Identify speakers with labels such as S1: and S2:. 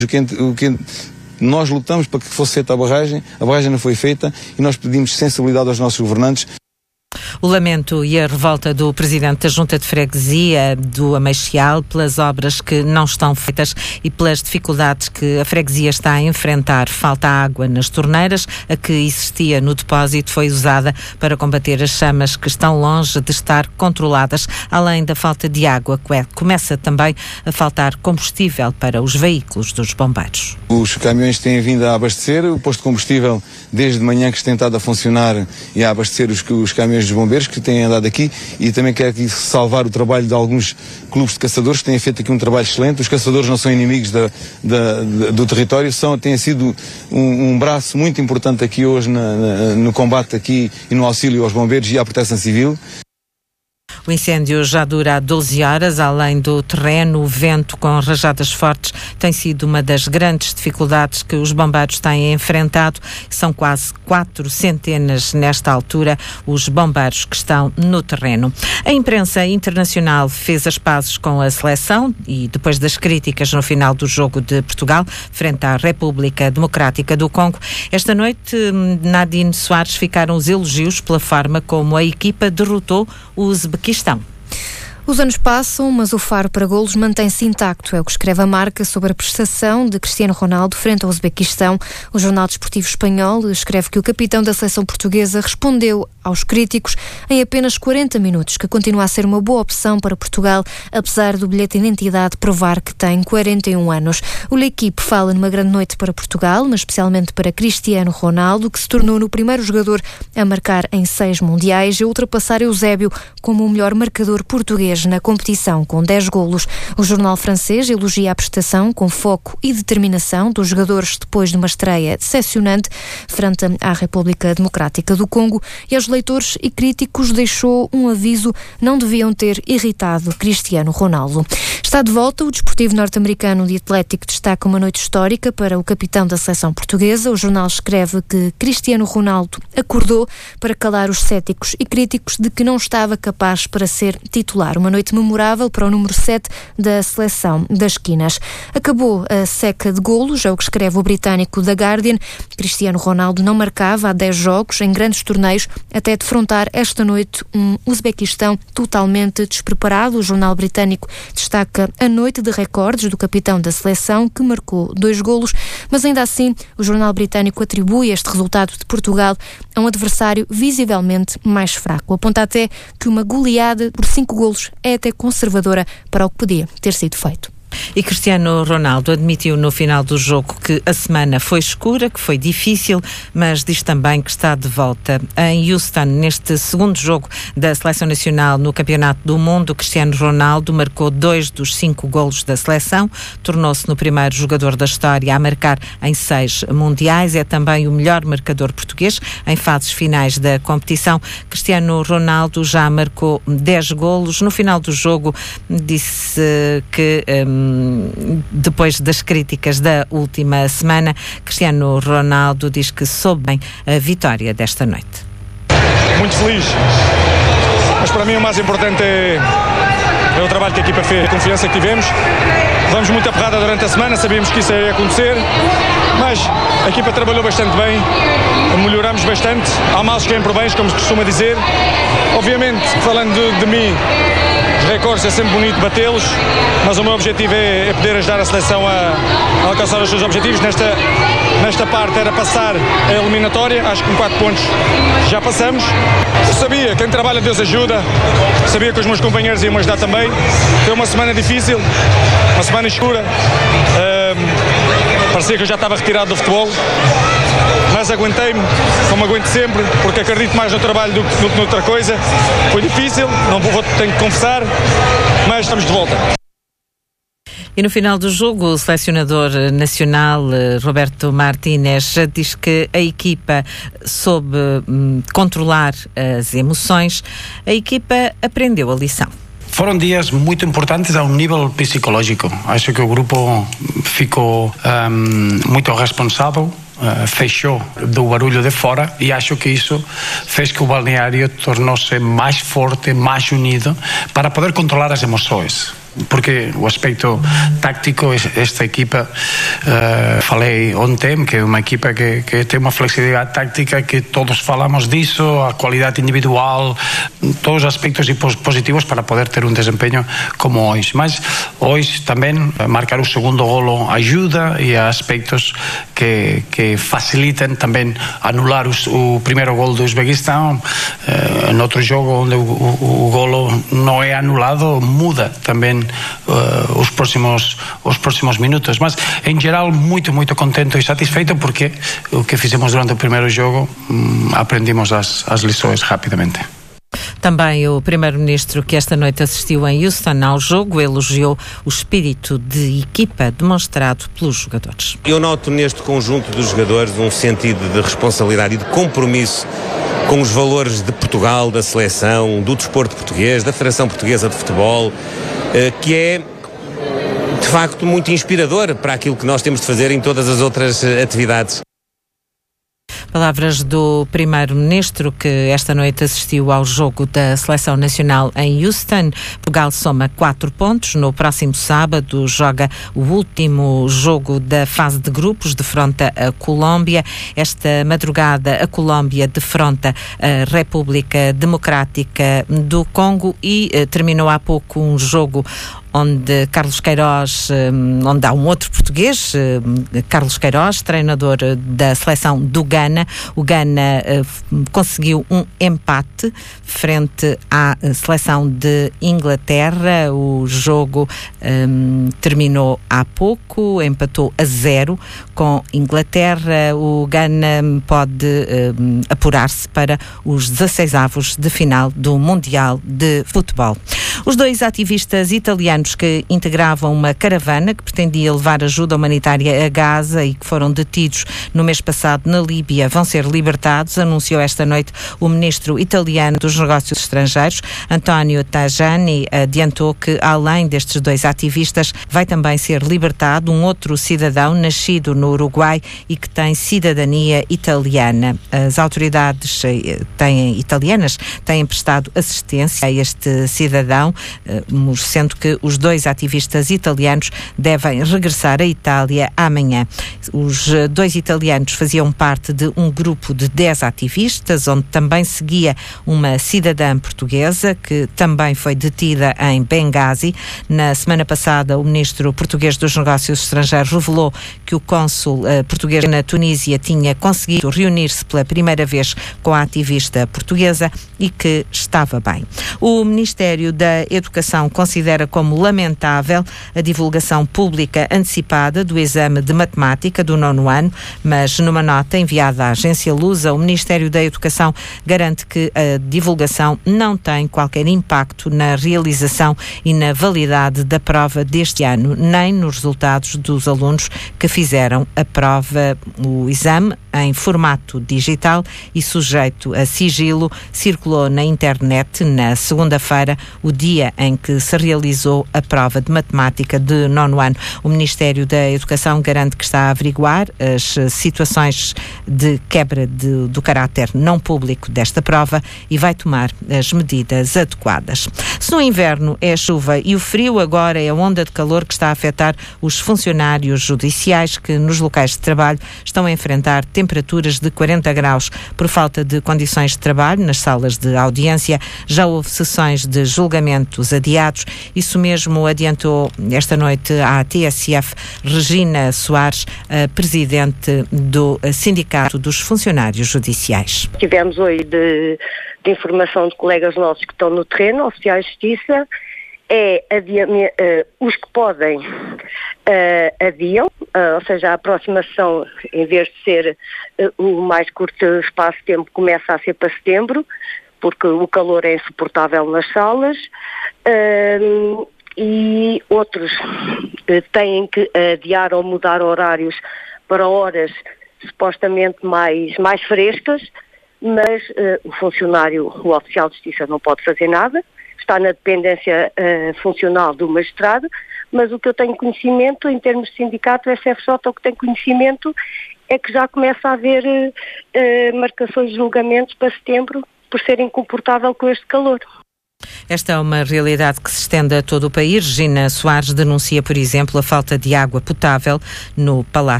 S1: O que nós lutamos para que fosse feita a barragem não foi feita e nós pedimos sensibilidade aos nossos governantes.
S2: O lamento e a revolta do Presidente da Junta de Freguesia do Ameixial pelas obras que não estão feitas e pelas dificuldades que a freguesia está a enfrentar. Falta água nas torneiras, a que existia no depósito foi usada para combater as chamas que estão longe de estar controladas. Além da falta de água, começa também a faltar combustível para os veículos dos bombeiros.
S1: Os caminhões têm vindo a abastecer, o posto de combustível desde de manhã que tem estado a funcionar e a abastecer os caminhões dos bombeiros que têm andado aqui, e também quero aqui salvar o trabalho de alguns clubes de caçadores que têm feito aqui um trabalho excelente. Os caçadores não são inimigos do território, têm sido um braço muito importante aqui hoje no combate aqui e no auxílio aos bombeiros e à proteção civil.
S2: O incêndio já dura há 12 horas, além do terreno, o vento com rajadas fortes tem sido uma das grandes dificuldades que os bombeiros têm enfrentado. São quase 400 nesta altura os bombeiros que estão no terreno. A imprensa internacional fez as pazes com a seleção e depois das críticas no final do jogo de Portugal frente à República Democrática do Congo, esta noite Nadine Soares ficaram os elogios pela forma como a equipa derrotou o Uzbequistão.
S3: Os anos passam, mas o faro para golos mantém-se intacto. É o que escreve a Marca sobre a prestação de Cristiano Ronaldo frente ao Uzbequistão. O jornal desportivo espanhol escreve que o capitão da seleção portuguesa respondeu aos críticos em apenas 40 minutos, que continua a ser uma boa opção para Portugal, apesar do bilhete de identidade provar que tem 41 anos. O L'Équipe fala numa grande noite para Portugal, mas especialmente para Cristiano Ronaldo, que se tornou no primeiro jogador a marcar em 6 mundiais e a ultrapassar Eusébio como o melhor marcador português na competição, com 10 golos. O jornal francês elogia a prestação com foco e determinação dos jogadores depois de uma estreia decepcionante frente à República Democrática do Congo, e aos leitores e críticos deixou um aviso: não deviam ter irritado Cristiano Ronaldo. Está de volta o desportivo norte-americano de Atlético, destaca uma noite histórica para o capitão da seleção portuguesa. O jornal escreve que Cristiano Ronaldo acordou para calar os céticos e críticos de que não estava capaz para ser titular. Uma noite memorável para o número 7 da seleção das Quinas. Acabou a seca de golos, é o que escreve o britânico The Guardian. Cristiano Ronaldo não marcava há 10 jogos em grandes torneios, até defrontar esta noite um Uzbequistão totalmente despreparado. O jornal britânico destaca a noite de recordes do capitão da seleção, que marcou 2 golos, mas ainda assim o jornal britânico atribui este resultado de Portugal a um adversário visivelmente mais fraco. Aponta até que uma goleada por 5 golos é até conservadora para o que podia ter sido feito.
S2: E Cristiano Ronaldo admitiu no final do jogo que a semana foi escura, que foi difícil, mas diz também que está de volta em Houston. Neste segundo jogo da Seleção Nacional no Campeonato do Mundo, Cristiano Ronaldo marcou 2 dos 5 golos da seleção, tornou-se no primeiro jogador da história a marcar em 6 mundiais, é também o melhor marcador português em fases finais da competição. Cristiano Ronaldo já marcou 10 golos. No final do jogo disse que depois das críticas da última semana, Cristiano Ronaldo diz que soube bem a vitória desta noite.
S4: Muito feliz, mas para mim o mais importante é o trabalho que a equipa fez, a confiança que tivemos. Levamos muita porrada durante a semana, sabíamos que isso ia acontecer, mas a equipa trabalhou bastante bem, melhoramos bastante. Há males que vêm por bens, como se costuma dizer. Obviamente, falando de mim, os recordes é sempre bonito batê-los, mas o meu objetivo é poder ajudar a seleção a alcançar os seus objetivos. Nesta parte era passar a eliminatória, acho que com 4 pontos já passamos. Eu sabia, quem trabalha Deus ajuda, sabia que os meus companheiros iam ajudar também. Foi uma semana difícil, uma semana escura, parecia que eu já estava retirado do futebol, mas aguentei-me, como aguento sempre, porque acredito mais no trabalho do que noutra coisa. Foi difícil, tenho que confessar, mas estamos de volta.
S2: E no final do jogo, o selecionador nacional, Roberto Martínez, diz que a equipa soube controlar as emoções. A equipa aprendeu a lição.
S5: Foram dias muito importantes a um nível psicológico. Acho que o grupo ficou muito responsável, fechou do barulho de fora, e acho que isso fez que o balneário tornou-se mais forte, mais unido, para poder controlar as emoções. porque o aspecto táctico, esta equipa, falei ontem, que é uma equipa que tem uma flexibilidade táctica, que todos falamos disso, a qualidade individual, todos os aspectos positivos para poder ter um desempenho como hoje. Mas hoje também marcar o segundo golo ajuda, e há aspectos que facilitam também anular o primeiro gol do Uzbequistão. Em outro jogo onde o golo não é anulado, muda também os próximos minutos. Mas em geral muito contente e satisfeito, porque o que fizemos durante o primeiro jogo aprendimos as lições rapidamente.
S2: Também o primeiro-ministro, que esta noite assistiu em Houston ao jogo, elogiou o espírito de equipa demonstrado pelos jogadores.
S6: Eu noto neste conjunto dos jogadores um sentido de responsabilidade e de compromisso com os valores de Portugal, da seleção, do desporto português, da Federação Portuguesa de Futebol, que é de facto muito inspirador para aquilo que nós temos de fazer em todas as outras atividades.
S2: Palavras do primeiro-ministro, que esta noite assistiu ao jogo da Seleção Nacional em Houston. Portugal soma 4 pontos. No próximo sábado joga o último jogo da fase de grupos, defronta a Colômbia. Esta madrugada a Colômbia defronta a República Democrática do Congo, e terminou há pouco um jogo onde Carlos Queiroz, onde há um outro português, Carlos Queiroz, treinador da seleção do Ghana. O Ghana conseguiu um empate frente à seleção de Inglaterra. O jogo terminou há pouco, empatou a 0 com Inglaterra. O Ghana pode apurar-se para os 16avos de final do Mundial de Futebol. Os 2 ativistas italianos que integravam uma caravana que pretendia levar ajuda humanitária a Gaza e que foram detidos no mês passado na Líbia vão ser libertados, anunciou esta noite o ministro italiano dos Negócios Estrangeiros. António Tajani adiantou que, além destes 2 ativistas, vai também ser libertado um outro cidadão nascido no Uruguai e que tem cidadania italiana. As autoridades italianas têm prestado assistência a este cidadão, sendo que os 2 ativistas italianos devem regressar à Itália amanhã. Os 2 italianos faziam parte de um grupo de 10 ativistas, onde também seguia uma cidadã portuguesa que também foi detida em Benghazi. Na semana passada, o ministro português dos Negócios Estrangeiros revelou que o cônsul português na Tunísia tinha conseguido reunir-se pela primeira vez com a ativista portuguesa e que estava bem. O Ministério da Educação considera como lamentável a divulgação pública antecipada do exame de matemática do 9º ano, mas numa nota enviada à agência Lusa, o Ministério da Educação garante que a divulgação não tem qualquer impacto na realização e na validade da prova deste ano, nem nos resultados dos alunos que fizeram a prova. O exame, em formato digital e sujeito a sigilo, circulou na internet na segunda-feira, o dia em que se realizou a prova de matemática de 9º ano. O Ministério da Educação garante que está a averiguar as situações de quebra do caráter não público desta prova e vai tomar as medidas adequadas. Se no inverno é a chuva e o frio, agora é a onda de calor que está a afetar os funcionários judiciais, que nos locais de trabalho estão a enfrentar temperaturas de 40 graus por falta de condições de trabalho nas salas de audiência. Já houve sessões de julgamentos adiados. Isso mesmo adiantou esta noite à TSF Regina Soares, a presidente do Sindicato dos Funcionários Judiciais.
S7: Tivemos hoje de informação de colegas nossos que estão no terreno, oficiais de justiça, os que podem adiam, ou seja, a aproximação, em vez de ser o mais curto espaço de tempo, começa a ser para setembro, porque o calor é insuportável nas salas, e outros têm que adiar ou mudar horários para horas supostamente mais frescas, mas o funcionário, o oficial de justiça, não pode fazer nada, está na dependência funcional do magistrado, mas o que eu tenho conhecimento, em termos de sindicato, o SFJ, o que tem conhecimento é que já começa a haver marcações de julgamentos para setembro, por ser incomportável com este calor.
S2: Esta é uma realidade que se estende a todo o país. Regina Soares denuncia, por exemplo, a falta de água potável no Palácio